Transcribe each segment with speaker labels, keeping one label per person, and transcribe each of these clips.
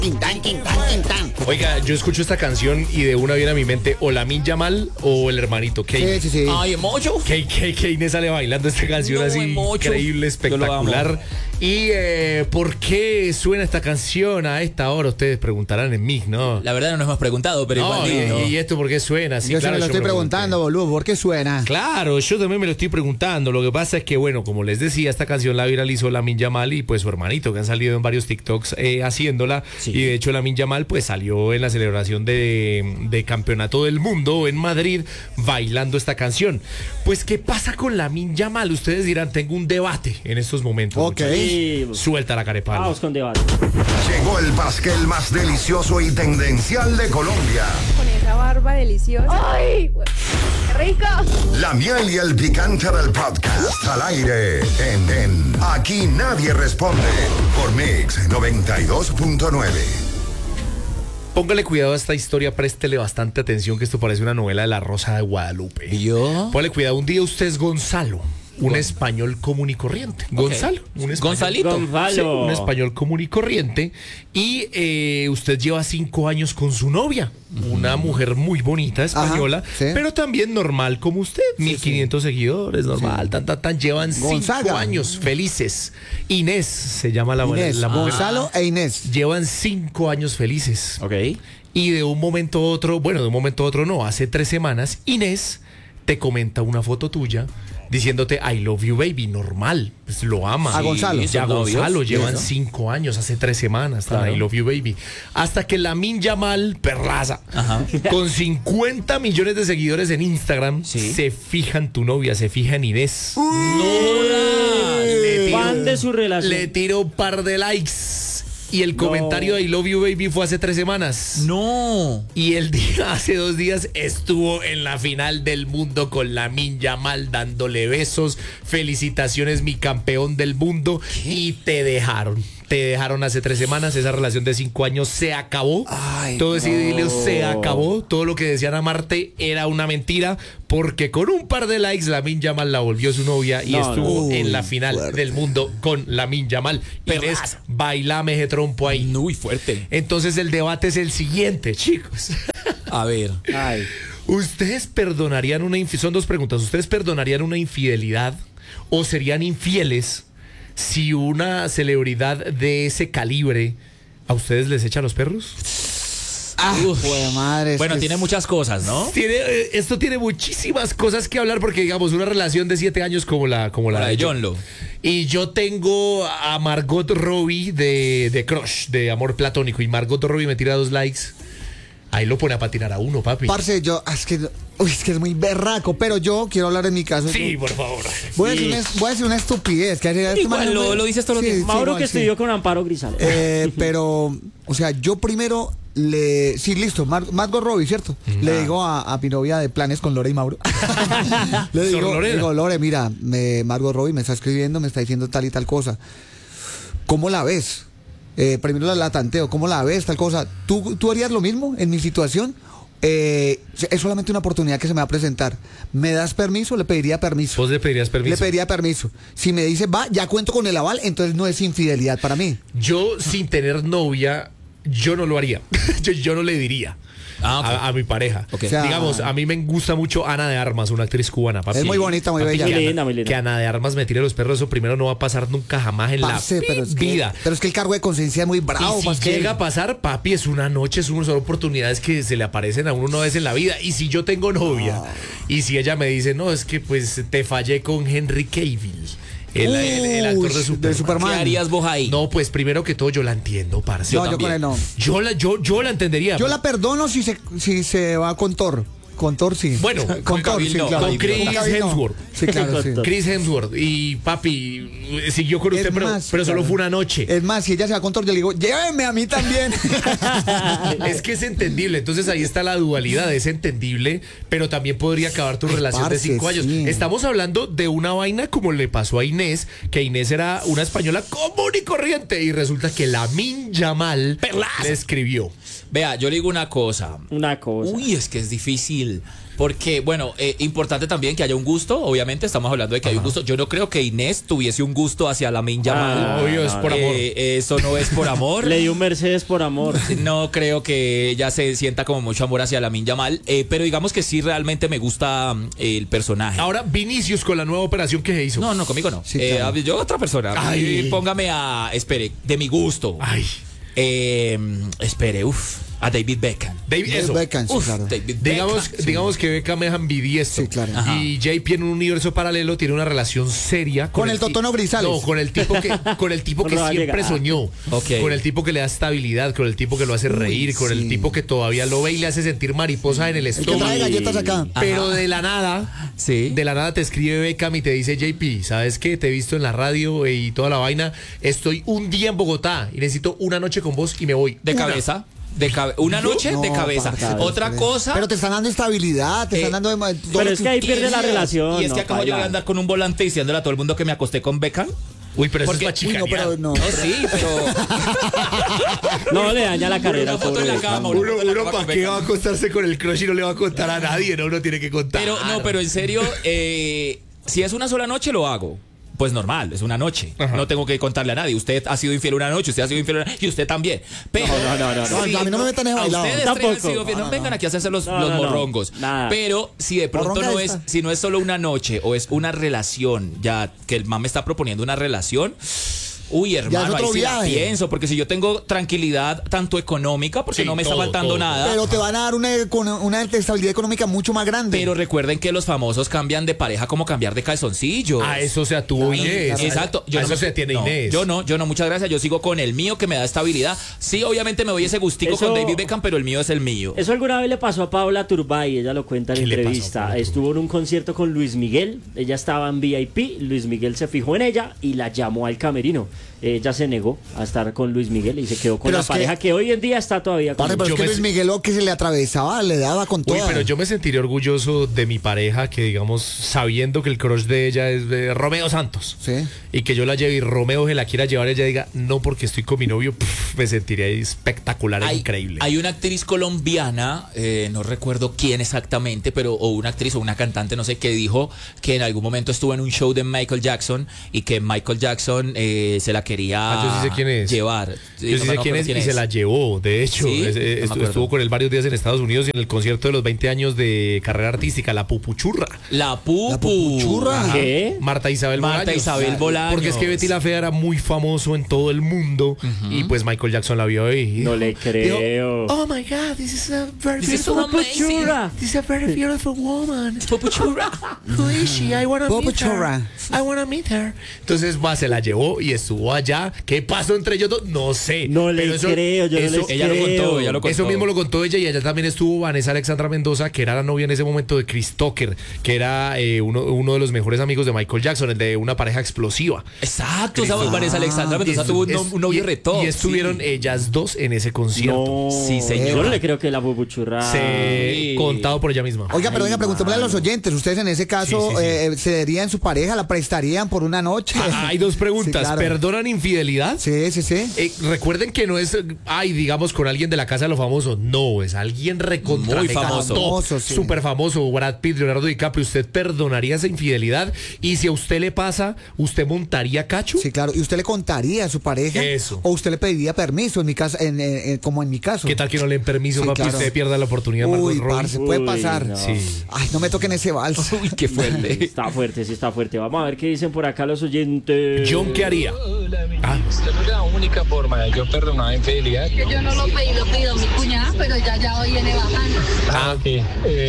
Speaker 1: Tintán, tintán, tintán.
Speaker 2: Oiga, yo escucho esta canción y de una viene a mi mente o Lamine Yamal o el hermanito Kane.
Speaker 1: Sí.
Speaker 3: Ay, Mocho.
Speaker 2: Que Inés sale bailando esta canción
Speaker 3: No,
Speaker 2: así
Speaker 3: Mocho.
Speaker 2: increíble, espectacular. Y ¿por qué suena esta canción a esta hora? Ustedes preguntarán en mí, ¿no?
Speaker 3: La verdad no nos hemos preguntado, pero
Speaker 2: No,
Speaker 3: igual.
Speaker 2: ¿y esto por qué suena? Sí,
Speaker 1: Yo
Speaker 2: claro,
Speaker 1: se me lo
Speaker 2: yo
Speaker 1: estoy
Speaker 2: pregunté.
Speaker 1: preguntando, boludo, ¿por qué suena?
Speaker 2: Claro, yo también me lo estoy preguntando. Lo que pasa es que, bueno, como les decía, esta canción la viralizó Lamine Yamal y pues su hermanito, que han salido en varios TikToks haciéndola.
Speaker 3: Sí.
Speaker 2: Y de hecho Lamine Yamal pues salió en la celebración de campeonato del mundo en Madrid bailando esta canción. Pues, ¿qué pasa con Lamine Yamal? Ustedes dirán, tengo un debate en estos momentos.
Speaker 1: Ok.
Speaker 2: muchachos.
Speaker 4: Sí,
Speaker 2: Suelta la carepala.
Speaker 4: vamos con debate.
Speaker 5: Llegó el pasquel más delicioso y tendencial de Colombia.
Speaker 6: Con esa barba deliciosa. ¡Ay! ¡Qué rico!
Speaker 5: La miel y el picante del podcast al aire en Aquí Nadie Responde por Mix 92.9.
Speaker 2: Póngale cuidado a esta historia, préstele bastante atención, que esto parece una novela de La Rosa de Guadalupe.
Speaker 3: ¿Y yo?
Speaker 2: Póngale cuidado, un día usted es Gonzalo, un español común y corriente. Gonzalo, un español.
Speaker 3: Gonzalito.
Speaker 4: Gonzalo.
Speaker 2: Sí, un español común y corriente. Y usted lleva 5 años con su novia, una mujer muy bonita, española,
Speaker 1: Ajá, sí.
Speaker 2: pero también normal como usted. 1500 seguidores, normal, tan. Llevan 5
Speaker 1: Gonzaga.
Speaker 2: años felices. Inés se llama la
Speaker 1: Inés,
Speaker 2: mujer.
Speaker 1: Gonzalo e Inés.
Speaker 2: Llevan 5 años felices.
Speaker 3: Ok.
Speaker 2: Y de un momento a otro, bueno, de un momento a otro no, hace 3 semanas, Inés te comenta una foto tuya diciéndote I love you baby, normal, pues lo ama.
Speaker 1: A Gonzalo.
Speaker 2: Ya
Speaker 3: son novios.
Speaker 2: Gonzalo, llevan
Speaker 1: Eso.
Speaker 2: 5 años, hace 3 semanas, tan
Speaker 3: Claro.
Speaker 2: I love you baby. Hasta que Lamine Yamal, perraza,
Speaker 3: Ajá.
Speaker 2: con 50 millones de seguidores en Instagram,
Speaker 3: Sí.
Speaker 2: se fija en tu novia, se fija en Inés.
Speaker 4: Fan de su relación.
Speaker 2: Le tiro un par de likes. Y el comentario de I love you baby fue hace 3 semanas.
Speaker 3: No.
Speaker 2: Y el día, hace 2 días, estuvo en la final del mundo con Lamine Yamal dándole besos. Felicitaciones, mi campeón del mundo. Y te dejaron. Te dejaron hace 3 semanas. Esa relación de 5 años se acabó.
Speaker 1: Ay,
Speaker 2: Todo ese idilio se acabó. Todo lo que decían amarte era una mentira. Porque con un par de likes, Lamine Yamal la volvió su novia y
Speaker 4: No,
Speaker 2: estuvo
Speaker 1: no.
Speaker 2: en la
Speaker 1: Uy,
Speaker 2: final
Speaker 1: fuerte.
Speaker 2: del mundo con Lamine Yamal. Inés,
Speaker 3: Perraza.
Speaker 2: bailame ese trompo ahí.
Speaker 3: Muy fuerte.
Speaker 2: Entonces el debate es el siguiente, chicos.
Speaker 3: A ver.
Speaker 4: Ay.
Speaker 2: ¿Ustedes perdonarían una infidelidad? Son 2 preguntas. ¿Ustedes perdonarían una infidelidad o serían infieles si una celebridad de ese calibre a ustedes les echa los perros?
Speaker 1: Joder, madre.
Speaker 3: Bueno, tiene muchas cosas, ¿no?
Speaker 2: Esto tiene muchísimas cosas que hablar porque, digamos, una relación de 7 años como la
Speaker 3: La de
Speaker 2: John.
Speaker 3: John Lo.
Speaker 2: Y yo tengo a Margot Robbie de Crush, de Amor Platónico, y Margot Robbie me tira 2 likes. Ahí lo pone a patinar a uno, papi.
Speaker 1: Parce, es que es muy berraco, pero yo quiero hablar en mi caso.
Speaker 2: Sí, por favor.
Speaker 1: Voy a decir una estupidez. Que este
Speaker 3: Igual
Speaker 1: man-
Speaker 3: lo dices todos los días.
Speaker 4: Mauro
Speaker 1: igual,
Speaker 4: que
Speaker 1: sí.
Speaker 4: estudió con Amparo Grisales.
Speaker 1: Pero, o sea, yo primero sí, listo, Margot Robbie, ¿cierto? Le digo a mi novia de planes con Lore y Mauro. le
Speaker 2: Sor Lorena.
Speaker 1: digo, Lore, mira, Margot Robbie me está escribiendo, me está diciendo tal y tal cosa. ¿Cómo la ves? Primero la tanteo, ¿cómo la ves? Tal cosa. ¿Tú harías lo mismo en mi situación? Es solamente una oportunidad que se me va a presentar. ¿Me das permiso? Le pediría permiso.
Speaker 2: ¿Vos le pedirías permiso?
Speaker 1: Le pediría permiso. Si me dice, va, ya cuento con el aval, entonces no es infidelidad para mí.
Speaker 2: Yo, sin tener novia, yo no lo haría. yo no le diría
Speaker 3: Ah, ok.
Speaker 2: a mi pareja.
Speaker 3: Ok.
Speaker 1: O sea,
Speaker 2: Digamos, a mí me gusta mucho Ana de Armas, una actriz cubana, papi.
Speaker 1: Es muy bonita, muy
Speaker 2: Papi,
Speaker 1: bella.
Speaker 2: que
Speaker 4: Muy
Speaker 2: Ana-
Speaker 4: linda, muy linda.
Speaker 2: Que Ana de Armas me tire los perros, eso primero no va a pasar nunca jamás en
Speaker 1: Parce,
Speaker 2: la
Speaker 1: pero
Speaker 2: vida.
Speaker 1: es que el cargo de conciencia es muy bravo.
Speaker 2: Y
Speaker 1: más
Speaker 2: si
Speaker 1: que
Speaker 2: llega a pasar, papi, es una noche, son oportunidades que se le aparecen a uno una vez en la vida. Y si yo tengo novia, y si ella me dice, no, es que pues te fallé con Henry Cavill, el actor de
Speaker 1: Uy,
Speaker 2: Superman.
Speaker 1: de Superman.
Speaker 3: ¿Qué harías vos ahí?
Speaker 2: No, pues primero que todo yo la entiendo, parce.
Speaker 1: No, yo con él no.
Speaker 2: Yo la entendería.
Speaker 1: Yo la perdono si se va con Thor. Con Thor sí.
Speaker 2: Bueno,
Speaker 1: con Thor
Speaker 3: Cavill
Speaker 1: sí,
Speaker 3: no,
Speaker 1: claro.
Speaker 2: con Chris
Speaker 1: Con Cavill no.
Speaker 2: Hemsworth.
Speaker 1: Sí, claro, sí.
Speaker 2: Chris Hemsworth. Y papi, siguió con usted,
Speaker 1: Es
Speaker 2: pero,
Speaker 1: más,
Speaker 2: pero solo
Speaker 1: claro.
Speaker 2: fue una noche.
Speaker 1: Es más, si ella se va con Thor, yo le digo, lléveme a mí también.
Speaker 2: Es que es entendible, entonces ahí está la dualidad, es entendible, pero también podría acabar tu relación de
Speaker 1: parce,
Speaker 2: 5 años.
Speaker 1: sí.
Speaker 2: Estamos hablando de una vaina como le pasó a Inés, que Inés era una española común y corriente, y resulta que Lamine Yamal le escribió.
Speaker 3: Vea, yo le digo una cosa.
Speaker 4: Una cosa.
Speaker 3: Uy, es que es difícil. Porque, bueno, importante también que haya un gusto. Obviamente, estamos hablando de que hay un gusto. Yo no creo que Inés tuviese un gusto hacia Lamine Yamal.
Speaker 2: Obvio, es por amor.
Speaker 3: Eso no es por amor.
Speaker 4: Le dio un Mercedes por amor.
Speaker 3: No creo que ella se sienta como mucho amor hacia Lamine Yamal. Pero digamos que sí, realmente me gusta el personaje.
Speaker 2: Ahora, Vinicius con la nueva operación que se hizo.
Speaker 3: No, conmigo no.
Speaker 1: Sí, claro.
Speaker 3: Yo otra persona.
Speaker 2: Ay.
Speaker 3: Póngame espere, de mi gusto.
Speaker 2: Ay.
Speaker 3: Espere, a David Beckham.
Speaker 2: David, eso.
Speaker 1: Beckham, sí,
Speaker 3: Uf,
Speaker 1: claro.
Speaker 3: David Beckham.
Speaker 2: Digamos que Beckham es ambidiestro.
Speaker 1: Sí, claro.
Speaker 2: Y JP en un universo paralelo tiene una relación seria
Speaker 1: Con el Totono Grisales.
Speaker 2: No, con el tipo que
Speaker 4: No va a
Speaker 2: siempre
Speaker 4: llegar.
Speaker 2: soñó.
Speaker 3: Ok.
Speaker 2: Con el tipo que le da estabilidad, con el tipo que lo hace reír, con el
Speaker 1: sí.
Speaker 2: tipo que todavía lo ve y le hace sentir mariposa en el
Speaker 1: El que
Speaker 2: estómago.
Speaker 1: trae galletas acá.
Speaker 2: Pero de la nada,
Speaker 3: Sí.
Speaker 2: de la nada te escribe Beckham y te dice, JP, ¿sabes qué? Te he visto en la radio y toda la vaina. Estoy un día en Bogotá y necesito una noche con vos y me voy.
Speaker 3: De cabeza. Una noche de
Speaker 1: No,
Speaker 3: cabeza.
Speaker 1: parce,
Speaker 3: Otra cosa.
Speaker 1: Pero te están dando estabilidad, te están dando...
Speaker 4: Pero es que ahí pierde la
Speaker 3: y
Speaker 4: relación.
Speaker 3: es que acabo yo de andar con un volante diciéndole a todo el mundo que me acosté con Beckham.
Speaker 2: Uy, pero eso
Speaker 3: Porque-
Speaker 2: es para
Speaker 1: Uy, no,
Speaker 2: chicanear.
Speaker 1: pero no.
Speaker 3: No, sí, pero.
Speaker 4: No, le daña la carrera.
Speaker 3: Una foto
Speaker 4: pobre
Speaker 3: en la
Speaker 4: Beckham.
Speaker 3: cama,
Speaker 2: Uno para qué va a acostarse con el crush y no le va a contar a nadie, no, uno tiene que contar.
Speaker 3: Pero en serio, si es una sola noche, lo hago. Pues normal, es una noche.
Speaker 2: Ajá.
Speaker 3: No tengo que contarle a nadie. Usted ha sido infiel una noche, usted ha sido infiel una y usted también. Pero,
Speaker 4: No.
Speaker 3: sí,
Speaker 1: a mí no me metan en
Speaker 3: a
Speaker 1: bailado.
Speaker 3: ustedes
Speaker 4: Tampoco.
Speaker 3: tres han sido infiel. No vengan aquí a hacerse los
Speaker 4: No.
Speaker 3: morrongos.
Speaker 4: Nada.
Speaker 3: Pero si de pronto
Speaker 1: Morronga
Speaker 3: no
Speaker 1: esta.
Speaker 3: es, si no es solo una noche o es una relación, ya que el man me está proponiendo una relación. Uy, hermano, ahí
Speaker 1: otro
Speaker 3: sí la
Speaker 1: viaje.
Speaker 3: pienso, porque si yo tengo tranquilidad tanto económica, porque
Speaker 2: Sí,
Speaker 3: no me está
Speaker 2: todo,
Speaker 3: faltando
Speaker 2: todo.
Speaker 3: nada.
Speaker 1: Pero te van a dar una estabilidad económica mucho más grande.
Speaker 3: Pero recuerden que los famosos cambian de pareja como cambiar de calzoncillos.
Speaker 2: A eso se atuvo Inés.
Speaker 3: Exacto.
Speaker 2: A eso se tiene
Speaker 3: no,
Speaker 2: Inés.
Speaker 3: Yo no, muchas gracias. Yo sigo con el mío que me da estabilidad. Sí, obviamente me doy ese gustico
Speaker 4: Eso-
Speaker 3: con David Beckham, pero el mío es el mío.
Speaker 4: Eso alguna vez le pasó a Paola Turbay, ella lo cuenta en
Speaker 2: ¿Qué le pasó a
Speaker 4: entrevista.
Speaker 2: Paola
Speaker 4: Estuvo en un concierto con Luis Miguel, ella estaba en VIP, Luis Miguel se fijó en ella y la llamó al camerino. Ella se negó a estar con Luis Miguel y se quedó con
Speaker 1: Pero
Speaker 4: la
Speaker 1: es que-
Speaker 4: pareja que hoy en día está todavía con
Speaker 1: Parce,
Speaker 4: él.
Speaker 1: pero es
Speaker 2: Yo
Speaker 1: que
Speaker 2: me-
Speaker 1: Luis Miguel lo que se le atravesaba, le daba con
Speaker 2: Uy,
Speaker 1: todo.
Speaker 2: pero yo me sentiré orgulloso de mi pareja que, digamos, sabiendo que el crush de ella es de Romeo Santos.
Speaker 1: Sí.
Speaker 2: Y que yo la lleve y Romeo se la quiera llevar, ella diga, no porque estoy con mi novio, me sentiría espectacular, increíble.
Speaker 3: Hay una actriz colombiana, no recuerdo quién exactamente, pero o una actriz o una cantante, no sé, que dijo que en algún momento estuvo en un show de Michael Jackson y que Michael Jackson se la quería
Speaker 2: yo sí sé quién es.
Speaker 3: llevar.
Speaker 2: Yo sí sé quién es y se la llevó, de hecho.
Speaker 3: Sí, no me acuerdo.
Speaker 2: Estuvo con él varios días en Estados Unidos y en el concierto de los 20 años de carrera artística, La Pupuchurra.
Speaker 3: La Pupu.
Speaker 1: La Pupuchurra.
Speaker 2: Ajá.
Speaker 4: ¿Qué?
Speaker 2: Marta Isabel
Speaker 3: Marta
Speaker 2: Bolaños.
Speaker 3: Isabel Bolaños.
Speaker 2: Porque es que Betty la Fea era muy famoso en todo el mundo y pues Michael Jackson la vio ahí.
Speaker 4: No le
Speaker 2: Dijo,
Speaker 4: creo.
Speaker 2: oh my God, this is a very
Speaker 3: This is
Speaker 2: beautiful
Speaker 3: amazing.
Speaker 4: Pupuchurra.
Speaker 2: This is a very beautiful woman.
Speaker 3: Pupuchurra.
Speaker 2: Who is she? I wanna meet
Speaker 1: Pupuchurra.
Speaker 2: her. I wanna meet her. Entonces se la llevó y estuvo allá. ¿Qué pasó entre ellos dos? No sé.
Speaker 4: No le
Speaker 2: Pero
Speaker 4: creo, yo no les
Speaker 3: Ella lo
Speaker 4: creo.
Speaker 3: contó, ella lo contó.
Speaker 2: Eso mismo lo contó ella y allá también estuvo Vanessa Alexandra Mendoza, que era la novia en ese momento de Chris Tucker, que era uno de los mejores amigos de Michael Jackson, el de una pareja explosiva.
Speaker 3: Exacto, ¿sabes? Vanessa Alexandra Mendoza tuvo un novio retó.
Speaker 2: Y estuvieron ellas dos en ese concierto.
Speaker 4: No,
Speaker 3: Sí, señor.
Speaker 4: yo no le creo que la pupuchurra.
Speaker 2: Se contado por ella misma.
Speaker 1: Oiga, pero
Speaker 4: Ay,
Speaker 1: venga, preguntémosle a los oyentes. ¿Ustedes en ese caso
Speaker 2: Sí, sí, sí.
Speaker 1: cederían su pareja? ¿La prestarían por una noche?
Speaker 2: Hay dos preguntas.
Speaker 1: Sí, claro.
Speaker 2: ¿Perdonan infidelidad?
Speaker 1: Sí, sí, sí.
Speaker 2: Recuerden que no es, digamos, con alguien de la casa de los famosos. No, es alguien recontra
Speaker 3: Muy
Speaker 2: mega
Speaker 3: famoso.
Speaker 2: top,
Speaker 1: Famoso, sí.
Speaker 2: súper famoso, Brad Pitt, Leonardo DiCaprio. ¿Usted perdonaría esa infidelidad? Y si a usted le pasa, ¿usted montaría cacho?
Speaker 1: Sí, claro. ¿Y usted le contaría a su pareja?
Speaker 2: Eso.
Speaker 1: ¿O usted le pediría permiso, en mi caso, como en mi caso?
Speaker 2: ¿Qué tal que no le den permiso,
Speaker 1: Sí,
Speaker 2: papi?
Speaker 1: claro.
Speaker 2: Usted pierda la oportunidad, Margot
Speaker 1: Uy,
Speaker 2: Robbie.
Speaker 1: parce, puede
Speaker 4: Uy,
Speaker 1: pasar.
Speaker 4: no.
Speaker 2: Sí.
Speaker 1: Ay, no me toquen ese vals.
Speaker 3: Uy, qué fuerte.
Speaker 4: Está fuerte, sí está fuerte. Vamos a ver qué dicen por acá los oyentes.
Speaker 2: John, ¿qué haría? Ah,
Speaker 7: Esta no es la única forma de yo perdonar la infidelidad.
Speaker 8: Que yo no lo pedí, lo pidió mi cuñada, pero ya hoy viene bajando.
Speaker 7: Ok.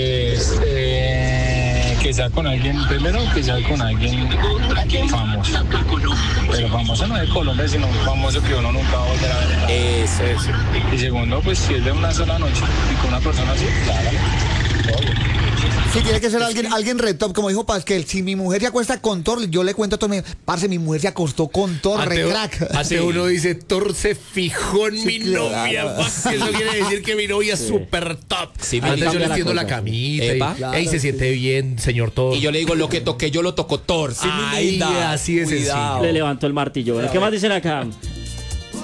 Speaker 7: Que sea con alguien, primero que sea con alguien famoso. Pero famoso no de Colombia, sino famoso que uno nunca va a volver a ver.
Speaker 3: Eso.
Speaker 7: Y segundo, pues si es de una sola noche y con una persona así, claro. Obvio.
Speaker 1: Sí, tiene que ser alguien re top, como dijo Pasquel. Si mi mujer se acuesta con Thor, yo le cuento a todo el mundo, parce, mi mujer se acostó con Thor, re crack.
Speaker 2: Hace uno dice, Thor se fijó en mi
Speaker 1: claro.
Speaker 2: novia. Papi. Eso quiere decir que mi novia es súper top.
Speaker 3: Sí,
Speaker 2: Antes yo
Speaker 4: cambia
Speaker 2: le
Speaker 4: la
Speaker 2: tiendo la
Speaker 4: cosa.
Speaker 2: camita
Speaker 3: Epa.
Speaker 2: y ey, se siente bien, señor Thor.
Speaker 3: Y yo le digo, lo que toqué, yo lo toco Thor. Sí,
Speaker 2: Ay,
Speaker 3: mi linda.
Speaker 2: así de
Speaker 3: Cuidado.
Speaker 4: Le levantó el martillo. Bueno, ¿qué más dicen acá?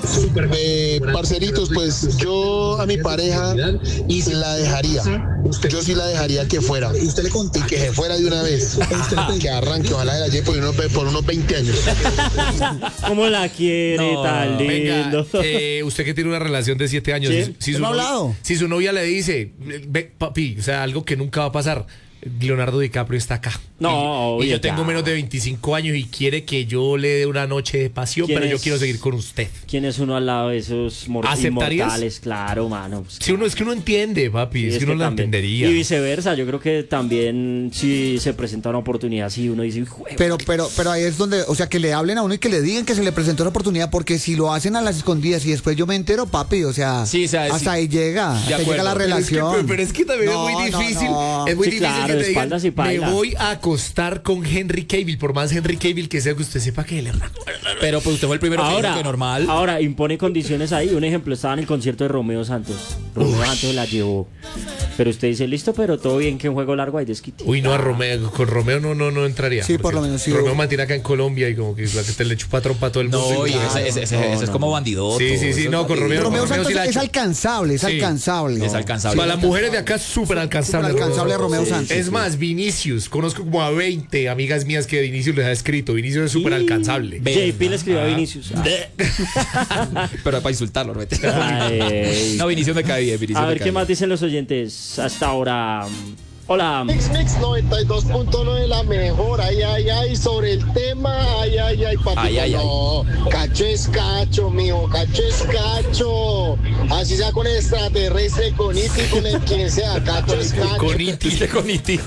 Speaker 9: Parceritos, pues yo a mi pareja la dejaría. Yo sí la dejaría que fuera. Y que se fuera de una vez. Que arranque, ojalá de la lleve por unos 20 años.
Speaker 4: ¿Cómo la quiere? Tan lindo.
Speaker 2: Venga, usted que tiene una relación de 7 años,
Speaker 4: ¿Sí?
Speaker 2: si su novia le dice, ve, papi, o sea, algo que nunca va a pasar, Leonardo DiCaprio está acá.
Speaker 4: No,
Speaker 2: y yo tengo menos de 25 años y quiere que yo le dé una noche de pasión, pero yo quiero seguir con usted.
Speaker 4: ¿Quién es uno al lado de esos inmortales? Claro, mano. Pues,
Speaker 2: si es que uno entiende, papi,
Speaker 4: sí,
Speaker 2: es que uno lo entendería.
Speaker 4: Y viceversa, yo creo que también si se presenta una oportunidad, si uno dice,
Speaker 1: pero ahí es donde, o sea, que le hablen a uno y que le digan que se le presentó una oportunidad, porque si lo hacen a las escondidas y después yo me entero, papi, o sea, hasta ahí llega, la relación.
Speaker 2: Pero es que también es muy difícil. Es muy difícil
Speaker 4: claro,
Speaker 2: que te digan,
Speaker 4: me
Speaker 2: voy a acostar con Henry Cavill, por más Henry Cavill que sea, que usted sepa que él es una...
Speaker 3: Pero pues usted fue el primero que dijo que normal.
Speaker 4: Ahora, impone condiciones ahí. Un ejemplo, estaba en el concierto de Romeo Santos. Romeo Santos la llevó. Pero usted dice, listo, pero todo bien, que en juego largo hay desquite.
Speaker 2: Uy, no, con Romeo no entraría.
Speaker 1: Sí, por lo menos sí.
Speaker 2: Romeo mantiene acá en Colombia y como que te le chupa trompa a todo el mundo.
Speaker 3: No, y ese es como bandidoso.
Speaker 2: Sí, no, con Romeo
Speaker 1: Santos
Speaker 2: sí
Speaker 1: es alcanzable, es alcanzable.
Speaker 3: Es alcanzable.
Speaker 2: Para las mujeres de acá es súper alcanzable.
Speaker 1: Súper alcanzable Romeo Santos.
Speaker 2: Es más, Vinicius, conozco como a 20 amigas mías que Vinicius les ha escrito. Vinicius es súper alcanzable.
Speaker 4: JP le escribió a Vinicius.
Speaker 3: Pero para insultarlo, no. No, Vinicius me cae bien.
Speaker 4: A ver, ¿qué más dicen los oyentes hasta ahora? Hola.
Speaker 9: Mix 92.9 la mejor. Ay, sobre el tema. Ay, papito. No, cacho es cacho, mijo. Cacho es cacho. Así sea con el extraterrestre, con Iti, con el quien sea. Cacho es cacho.
Speaker 3: Con Iti.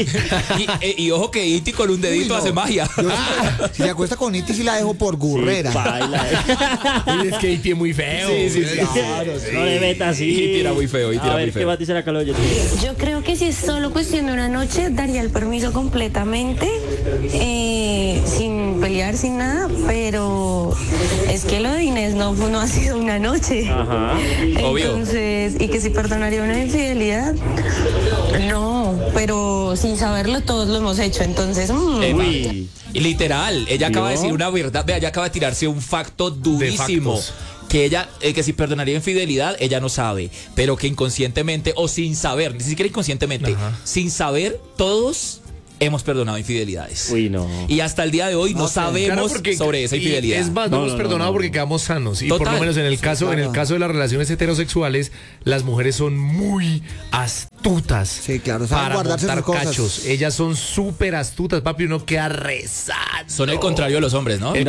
Speaker 3: Y ojo que Iti con un dedito hace magia.
Speaker 1: Si se acuesta con Iti, sí la dejo por gurrera.
Speaker 2: Es que Iti es muy feo.
Speaker 4: Sí. Claro, no le metas así.
Speaker 3: Iti era muy feo.
Speaker 4: A ver, ¿qué más dicen acá los oyentes?
Speaker 10: Yo creo que si es solo cuestión de una noche, daría el permiso completamente, sin pelear, sin nada, pero es que lo de Inés no ha sido una noche.
Speaker 4: Ajá.
Speaker 10: Entonces, y que si perdonaría una infidelidad, no, pero sin saberlo todos lo hemos hecho, entonces...
Speaker 4: Uy.
Speaker 3: Y literal, ella acaba de decir una verdad, vea, ella acaba de tirarse un facto durísimo. Que ella, que si perdonaría infidelidad, ella no sabe, pero que inconscientemente o sin saber, ni siquiera inconscientemente, sin saber, todos hemos perdonado infidelidades.
Speaker 4: Uy, no.
Speaker 3: Y hasta el día de hoy no sabemos sobre esa infidelidad.
Speaker 2: Es más, no hemos perdonado porque quedamos sanos. Y por lo menos en el caso de las relaciones heterosexuales, las mujeres son muy astutas.
Speaker 1: Sí, claro,
Speaker 2: para
Speaker 1: guardarse
Speaker 2: montar
Speaker 1: sus cosas.
Speaker 2: cachos. Ellas son súper astutas, papi, uno queda rezando.
Speaker 3: Son el contrario de los hombres, ¿no?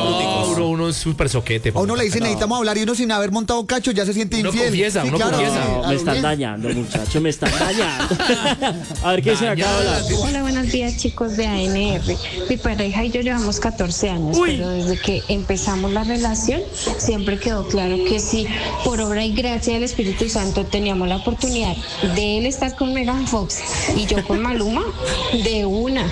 Speaker 2: Uno es súper soquete.
Speaker 1: A uno le dicen, necesitamos hablar, y uno sin haber montado cacho ya se siente infiel.
Speaker 2: Confiesa.
Speaker 4: Me están dañando, muchachos, me están dañando. A ver, ¿qué se acaba de hablar?
Speaker 11: Hola, buenos días, chicos de ANR. Mi pareja y yo llevamos 14 años, pero desde que empezamos la relación siempre quedó claro que si por obra y gracia del Espíritu Santo teníamos la oportunidad de él estar con Megan Fox y yo con Maluma, de una.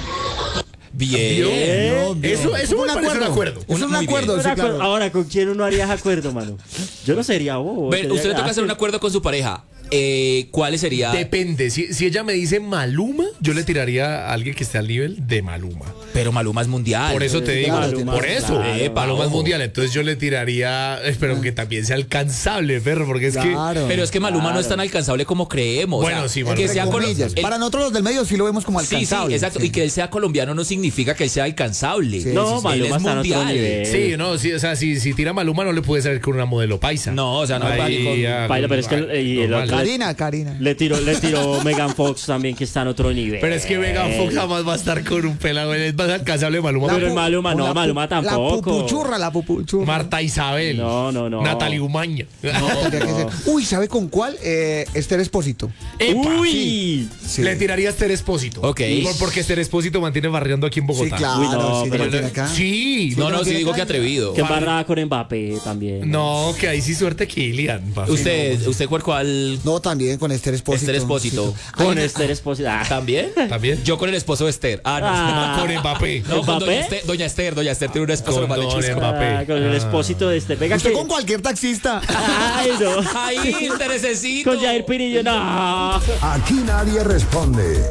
Speaker 3: Bien.
Speaker 2: Eso es un acuerdo.
Speaker 1: Es un acuerdo.
Speaker 4: Sí, claro. Ahora, ¿con quién uno haría ese acuerdo, mano? Yo no sería bobo.
Speaker 3: Usted le toca hacer un acuerdo con su pareja. ¿Cuál sería?
Speaker 2: Depende. Si ella me dice Maluma, yo le tiraría a alguien que esté al nivel de Maluma.
Speaker 3: Pero Maluma es mundial.
Speaker 2: Por eso te digo. Por eso. Maluma es
Speaker 3: ojo.
Speaker 2: mundial. Entonces yo le tiraría, pero que también sea alcanzable, perro, porque es que...
Speaker 3: Pero es que Maluma no es tan alcanzable como creemos.
Speaker 2: Bueno, sí, Maluma.
Speaker 3: Que sea
Speaker 1: para nosotros los del medio sí lo vemos como alcanzable.
Speaker 3: Sí, exacto. Y que él sea colombiano no significa que él sea alcanzable.
Speaker 4: No, Maluma está en otro nivel.
Speaker 2: Sí, no, sí, o sea, si tira Maluma no le puede salir con una modelo paisa.
Speaker 3: No, o sea, no va ni con...
Speaker 4: Paila, pero es que
Speaker 1: Karina.
Speaker 4: Le tiró Megan Fox también, que está en otro nivel.
Speaker 2: Pero es que Megan Fox jamás va a estar con un pelado. Es más alcanzable Maluma.
Speaker 4: Pero el Maluma no, Maluma tampoco.
Speaker 1: La pupuchurra.
Speaker 2: Marta Isabel.
Speaker 4: No.
Speaker 2: Natalie Umaña.
Speaker 1: Uy, ¿sabe con cuál? Esther Espósito.
Speaker 4: Uy.
Speaker 2: Sí. Le tiraría a Esther Espósito.
Speaker 3: Ok.
Speaker 2: Porque Esther Espósito mantiene barriendo aquí en Bogotá.
Speaker 1: Sí, claro.
Speaker 4: Uy, no,
Speaker 1: sí,
Speaker 4: pero
Speaker 1: tiene acá.
Speaker 2: Sí.
Speaker 3: Sí digo que atrevido.
Speaker 4: Que barra con Mbappé también.
Speaker 2: No, que ahí sí suerte Kylian.
Speaker 3: ¿Usted cuál?
Speaker 1: No, también con Esther Espósito.
Speaker 3: Esther Espósito.
Speaker 4: Con Esther Espósito.
Speaker 3: ¿También? Yo con el esposo de Esther.
Speaker 2: Con Mbappé.
Speaker 3: No, con Doña Esther tiene un esposo
Speaker 2: con Mbappé.
Speaker 4: Con el Espósito de Esther. Venga,
Speaker 1: usted con cualquier taxista.
Speaker 4: Ay, no.
Speaker 3: Ahí, interesecito.
Speaker 4: Con Jair Pirillo, no.
Speaker 5: Aquí nadie responde.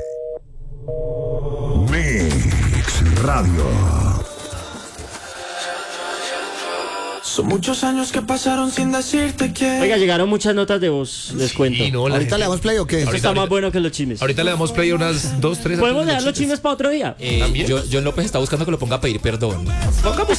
Speaker 5: Mix Radio.
Speaker 12: Son muchos años que pasaron sin decirte que...
Speaker 4: Oiga, llegaron muchas notas de voz, les cuento.
Speaker 2: no,
Speaker 1: ¿Ahorita
Speaker 2: gente...
Speaker 1: le damos play o qué?
Speaker 4: Esto está más bueno que los chismes.
Speaker 2: Ahorita le damos play a unas 2, 3...
Speaker 4: ¿Podemos dejar los chismes para otro día?
Speaker 3: John López está buscando que lo ponga a pedir perdón.
Speaker 4: Pongamos